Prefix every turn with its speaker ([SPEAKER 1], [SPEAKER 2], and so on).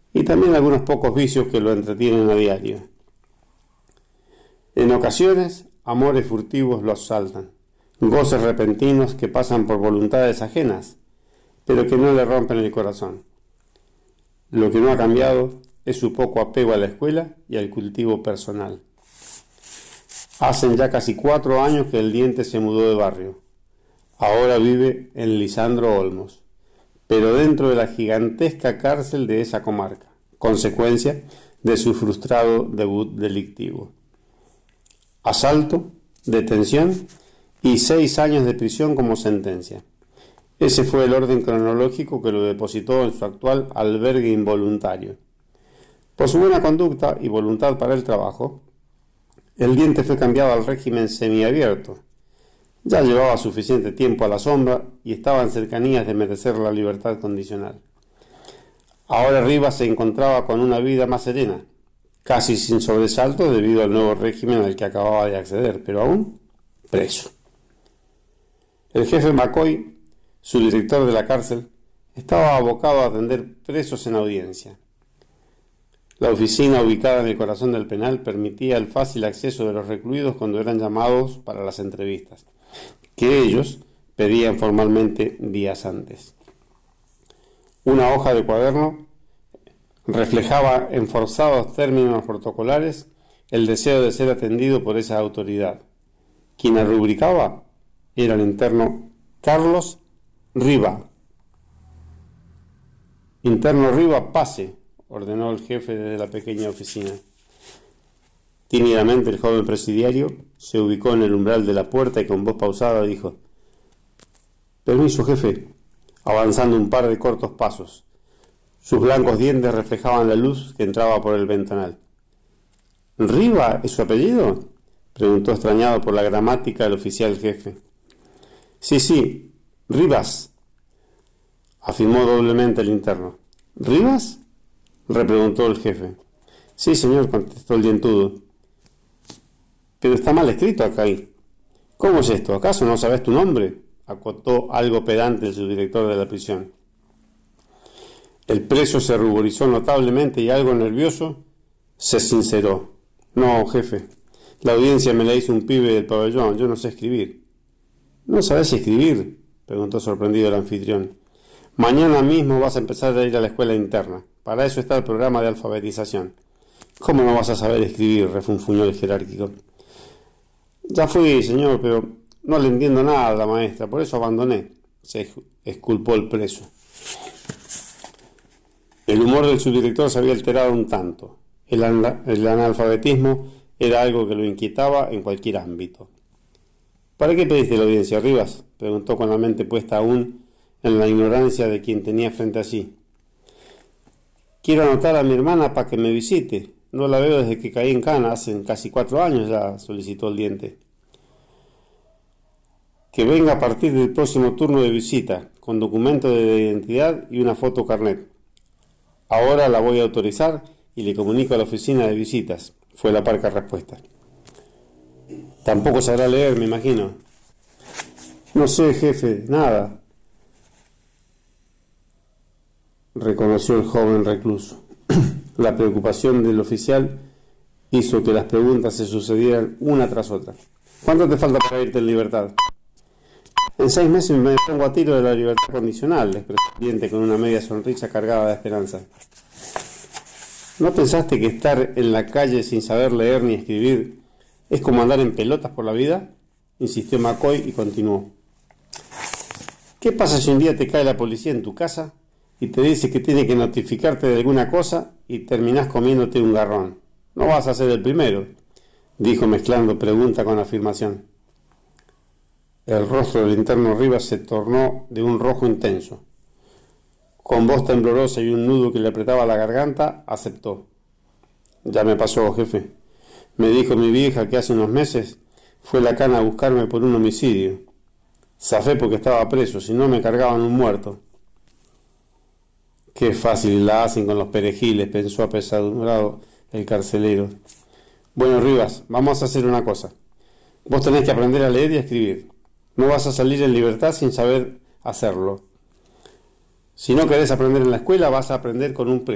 [SPEAKER 1] y también algunos pocos vicios que lo entretienen a diario. En ocasiones, amores furtivos lo asaltan, goces repentinos que pasan por voluntades ajenas, pero que no le rompen el corazón. Lo que no ha cambiado es su poco apego a la escuela y al cultivo personal. Hacen ya casi 4 años que el diente se mudó de barrio. Ahora vive en Lisandro Olmos, pero dentro de la gigantesca cárcel de esa comarca, consecuencia de su frustrado debut delictivo. Asalto, detención y 6 años de prisión como sentencia. Ese fue el orden cronológico que lo depositó en su actual albergue involuntario. Por su buena conducta y voluntad para el trabajo, el diente fue cambiado al régimen semiabierto. Ya llevaba suficiente tiempo a la sombra y estaba en cercanías de merecer la libertad condicional. Ahora Rivas se encontraba con una vida más serena, casi sin sobresalto debido al nuevo régimen al que acababa de acceder, pero aún preso. El jefe McCoy, su director de la cárcel, estaba abocado a atender presos en audiencia. La oficina ubicada en el corazón del penal permitía el fácil acceso de los recluidos cuando eran llamados para las entrevistas, que ellos pedían formalmente días antes. Una hoja de cuaderno reflejaba en forzados términos protocolares el deseo de ser atendido por esa autoridad. Quien la rubricaba era el interno Carlos Riva. Interno Riva, pase, ordenó el jefe desde la pequeña oficina. Tímidamente el joven presidiario se ubicó en el umbral de la puerta y con voz pausada dijo: «Permiso, jefe», avanzando un par de cortos pasos. Sus blancos dientes reflejaban la luz que entraba por el ventanal. «¿Riva es su apellido?», preguntó extrañado por la gramática el oficial jefe. Sí, Rivas», afirmó doblemente el interno. «¿Rivas?», repreguntó el jefe. «Sí, señor», contestó el dientudo. «Pero está mal escrito acá ahí». «¿Cómo es esto? ¿Acaso no sabes tu nombre?», acotó algo pedante el subdirector de la prisión. El preso se ruborizó notablemente y, algo nervioso, se sinceró. «No, jefe, la audiencia me la hizo un pibe del pabellón, yo no sé escribir». «¿No sabes escribir?», preguntó sorprendido el anfitrión. «Mañana mismo vas a empezar a ir a la escuela interna. Para eso está el programa de alfabetización». «¿Cómo no vas a saber escribir?», refunfuñó el jerárquico. «Ya fui, señor, pero no le entiendo nada a la maestra, por eso abandoné», se exculpó el preso. El humor del subdirector se había alterado un tanto. El analfabetismo era algo que lo inquietaba en cualquier ámbito. «¿Para qué pediste la audiencia, Rivas?», preguntó con la mente puesta aún en la ignorancia de quien tenía frente a sí. «Quiero anotar a mi hermana para que me visite. No la veo desde que caí en cana, hace casi 4 años ya», solicitó el diente. «Que venga a partir del próximo turno de visita, con documento de identidad y una foto carnet. Ahora la voy a autorizar y le comunico a la oficina de visitas», fue la parca respuesta. «Tampoco sabrá leer, me imagino». «No sé, jefe, nada», reconoció el joven recluso. La preocupación del oficial hizo que las preguntas se sucedieran una tras otra. «¿Cuánto te falta para irte en libertad?». «En 6 meses me pongo a tiro de la libertad condicional», expresó el diente con una media sonrisa cargada de esperanza. «¿No pensaste que estar en la calle sin saber leer ni escribir es como andar en pelotas por la vida?», insistió McCoy y continuó. «¿Qué pasa si un día te cae la policía en tu casa y te dice que tiene que notificarte de alguna cosa y terminás comiéndote un garrón? No vas a ser el primero», dijo mezclando pregunta con afirmación. El rostro del interno Rivas se tornó de un rojo intenso. Con voz temblorosa y un nudo que le apretaba la garganta, aceptó. «Ya me pasó, jefe. Me dijo mi vieja que hace unos meses fue la cana a buscarme por un homicidio. Zafé porque estaba preso, si no me cargaban un muerto». «Qué fácil la hacen con los perejiles», pensó apesadumbrado el carcelero. «Bueno, Rivas, vamos a hacer una cosa. Vos tenés que aprender a leer y a escribir. No vas a salir en libertad sin saber hacerlo. Si no querés aprender en la escuela, vas a aprender con un preso.